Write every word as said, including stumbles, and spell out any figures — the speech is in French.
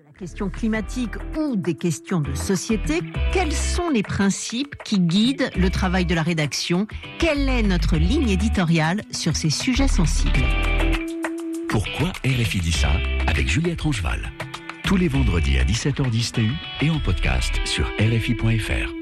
La question climatique ou des questions de société, quels sont les principes qui guident le travail de la rédaction? Quelle est notre ligne éditoriale sur ces sujets sensibles? Pourquoi R F I dit ça avec Juliette Rangeval. Tous les vendredis à dix-sept heures dix T U et en podcast sur R F I point F R.